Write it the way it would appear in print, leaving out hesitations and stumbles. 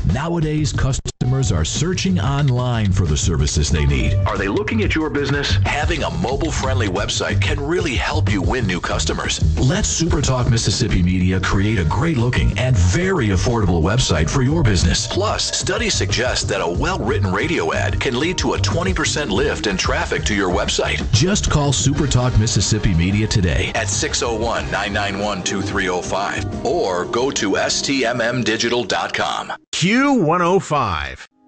Nowadays, customers are searching online for the services they need. Are they looking at your business? Having a mobile-friendly website can really help you win new customers. Let SuperTalk Mississippi Media create a great-looking and very affordable website for your business. Plus, studies suggest that a well-written radio ad can lead to a 20% lift in traffic to your website. Just call SuperTalk Mississippi Media today at 601-991-2305 or go to stmmdigital.com. Q105.